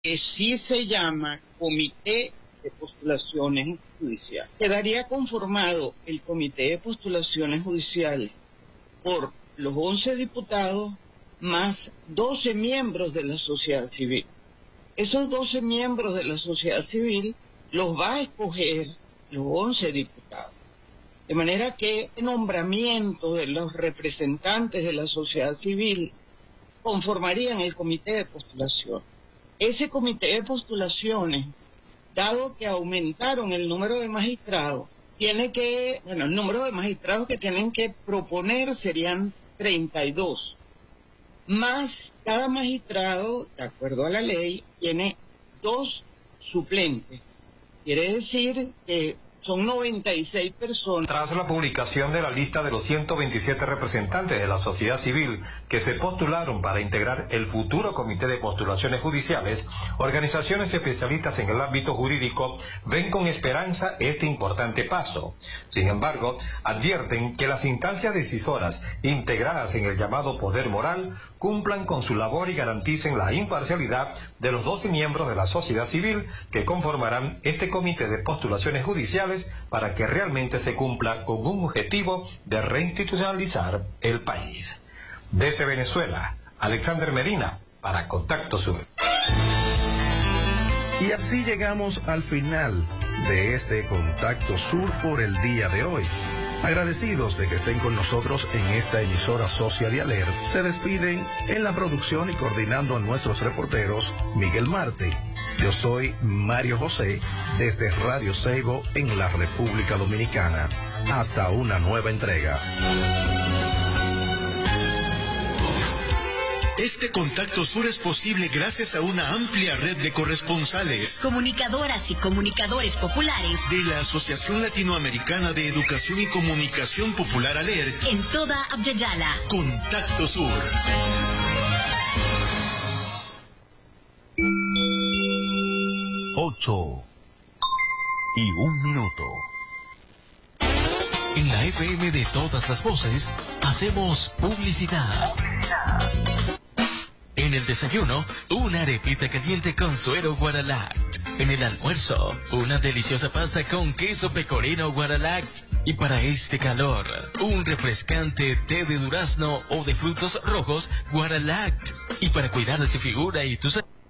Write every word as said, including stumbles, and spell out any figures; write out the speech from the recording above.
que sí se llama Comité de Postulaciones Judiciales. Quedaría conformado el Comité de Postulaciones Judiciales por los once diputados más doce miembros de la sociedad civil. Esos doce miembros de la sociedad civil los va a escoger los once diputados. De manera que el nombramiento de los representantes de la sociedad civil conformarían el comité de postulación. Ese comité de postulaciones, dado que aumentaron el número de magistrados, tiene que, bueno, el número de magistrados que tienen que proponer serían treinta y dos. Más cada magistrado, de acuerdo a la ley, tiene dos suplentes. Quiere decir que son noventa y seis personas. Tras la publicación de la lista de los ciento veintisiete representantes de la sociedad civil que se postularon para integrar el futuro Comité de Postulaciones Judiciales, organizaciones especialistas en el ámbito jurídico ven con esperanza este importante paso. Sin embargo, advierten que las instancias decisoras integradas en el llamado poder moral cumplan con su labor y garanticen la imparcialidad de los doce miembros de la sociedad civil que conformarán este Comité de Postulaciones Judiciales para que realmente se cumpla con un objetivo de reinstitucionalizar el país. Desde Venezuela, Alexander Medina, para Contacto Sur. Y así llegamos al final de este Contacto Sur por el día de hoy. Agradecidos de que estén con nosotros en esta emisora social de Aler, se despiden en la producción y coordinando a nuestros reporteros Miguel Marte. Yo soy Mario José, desde Radio Seibo en la República Dominicana. Hasta una nueva entrega. Este Contacto Sur es posible gracias a una amplia red de corresponsales, comunicadoras y comunicadores populares de la Asociación Latinoamericana de Educación y Comunicación Popular ALER en toda Abya-Yala. Contacto Sur. Ocho y un minuto. En la F M de todas las voces, hacemos publicidad. En el desayuno, una arepita caliente con suero Guaralact. En el almuerzo, una deliciosa pasta con queso pecorino Guaralact. Y para este calor, un refrescante té de durazno o de frutos rojos Guaralact. Y para cuidar de tu figura y tu salud,